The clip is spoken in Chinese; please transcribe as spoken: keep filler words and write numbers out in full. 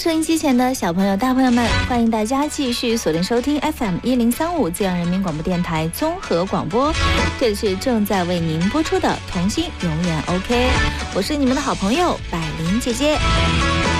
收音机前的小朋友大朋友们，欢迎大家继续锁定收听 F M 一零三五滋阳人民广播电台综合广播，这里是正在为您播出的童心永远 OK， 我是你们的好朋友百灵姐姐。